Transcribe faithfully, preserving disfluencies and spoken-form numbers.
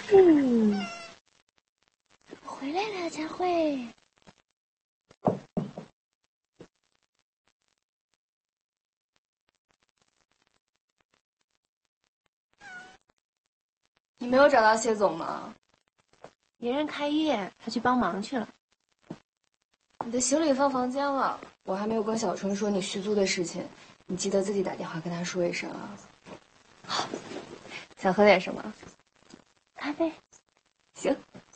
嗯，回来了，佳慧。 你没有找到谢总吗？ 别人开业，他去帮忙去了。 你的行李放房间了，我还没有跟小春说你续租的事情，你记得自己打电话跟他说一声啊。好，想喝点什么？ 咖啡。 行，